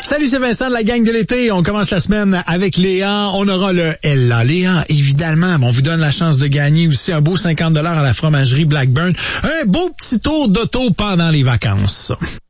Salut, c'est Vincent de la gang de l'été. On commence la semaine avec Léa. On aura le Ella. Léa, évidemment, on vous donne la chance de gagner aussi un beau 50$ à la fromagerie Blackburn. Un beau petit tour d'auto pendant les vacances.